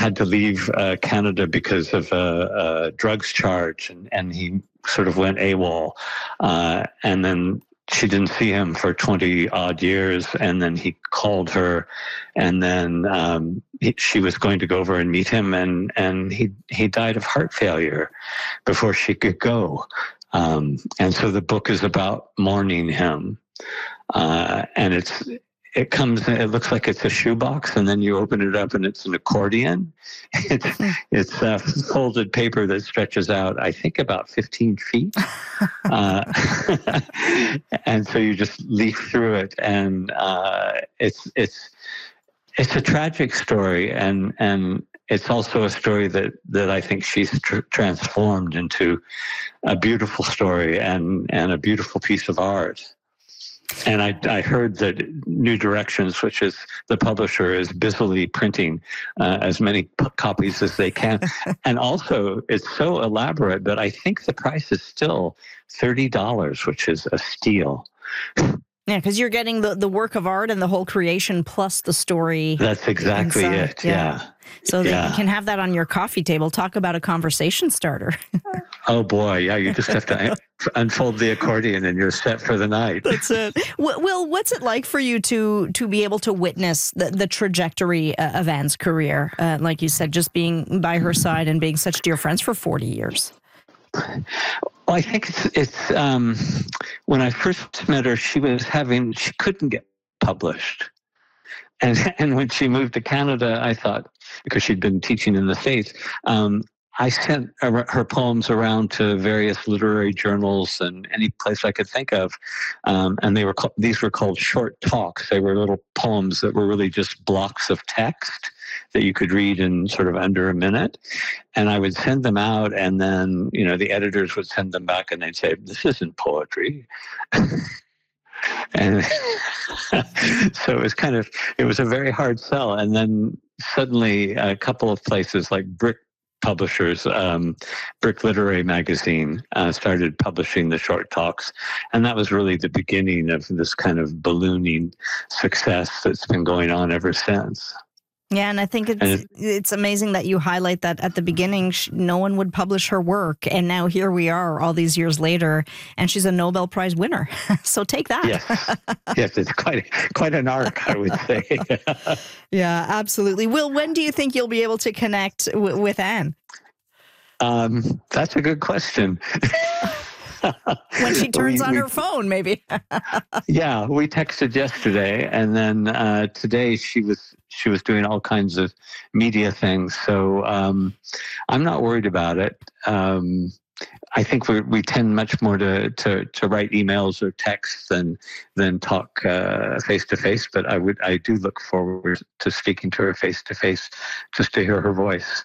had to leave Canada because of a drugs charge, and he sort of went AWOL. And then she didn't see him for 20 odd years, and then he called her, and then she was going to go over and meet him, and he died of heart failure before she could go. And so the book is about mourning him, and it looks like it's a shoebox, and then you open it up and it's an accordion. It's folded paper that stretches out, I think, about 15 feet. And so you just leaf through it, and it's a tragic story, and it's also a story that I think she's transformed into a beautiful story and a beautiful piece of art. And I heard that New Directions, which is the publisher, is busily printing as many copies as they can. And also, it's so elaborate that I think the price is still $30, which is a steal. Yeah, because you're getting the work of art and the whole creation plus the story. That's exactly inside. it, yeah. So that you can have that on your coffee table. Talk about a conversation starter. Oh, boy, yeah, you just have to unfold the accordion and you're set for the night. That's it. Will, what's it like for you to be able to witness the trajectory of Anne's career? Like you said, just being by her side and being such dear friends for 40 years. Well, I think it's when I first met her, she couldn't get published. And when she moved to Canada, I thought, because she'd been teaching in the States, I sent her poems around to various literary journals and any place I could think of. And these were called short talks. They were little poems that were really just blocks of text that you could read in sort of under a minute. And I would send them out, and then, the editors would send them back and they'd say, "This isn't poetry." And so it was a very hard sell. And then suddenly a couple of places like Brick Publishers, Brick Literary Magazine, started publishing the short talks. And that was really the beginning of this kind of ballooning success that's been going on ever since. Yeah, and I think it's amazing that you highlight that at the beginning, no one would publish her work. And now here we are all these years later, and she's a Nobel Prize winner. So take that. Yes, it's quite an arc, I would say. Yeah, absolutely. Will, when do you think you'll be able to connect with Anne? That's a good question. When she turns on her phone, maybe. Yeah, we texted yesterday, and then today she was doing all kinds of media things. So I'm not worried about it. I think we tend much more to write emails or texts than talk face to face. But I do look forward to speaking to her face to face, just to hear her voice.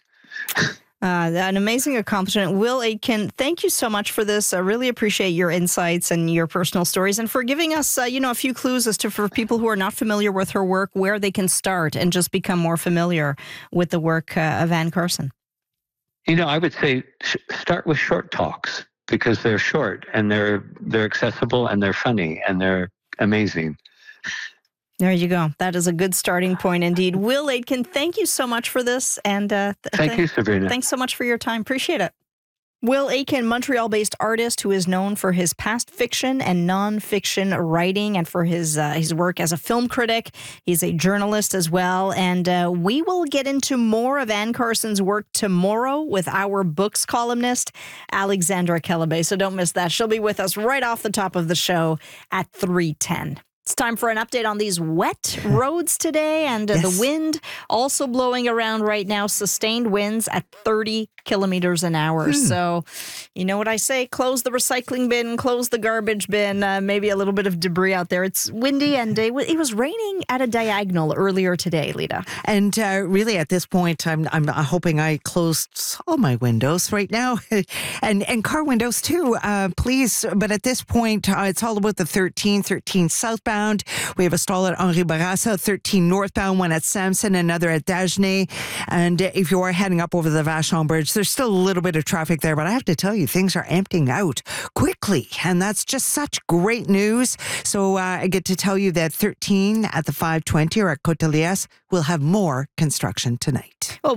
An amazing accomplishment. Will Aitken, thank you so much for this. I really appreciate your insights and your personal stories, and for giving us, a few clues as to, for people who are not familiar with her work, where they can start and just become more familiar with the work of Anne Carson. I would say start with short talks, because they're short and they're accessible and they're funny and they're amazing. There you go. That is a good starting point indeed. Will Aitken, thank you so much for this. And thank you, Sabrina. Thanks so much for your time. Appreciate it. Will Aitken, Montreal-based artist who is known for his past fiction and non-fiction writing, and for his work as a film critic. He's a journalist as well. And we will get into more of Anne Carson's work tomorrow with our books columnist, Alexandra Kellebay. So don't miss that. She'll be with us right off the top of the show at 3:10. It's time for an update on these wet roads today, and the wind also blowing around right now, sustained winds at 30 kilometers an hour. So you know what I say, close the recycling bin, close the garbage bin, maybe a little bit of debris out there. It's windy, and it was raining at a diagonal earlier today, Lita. And really at this point, I'm hoping I closed all my windows right now, and car windows too, please. But at this point, it's all about the 13 southbound. We have a stall at Henri Bourassa, 13 northbound, one at Samson, another at Dagenais. And if you are heading up over the Vachon Bridge, there's still a little bit of traffic there, but I have to tell you, things are emptying out quickly, and that's just such great news. So I get to tell you that 13 at the 520 or at Côte-de-Liesse will have more construction tonight. Well,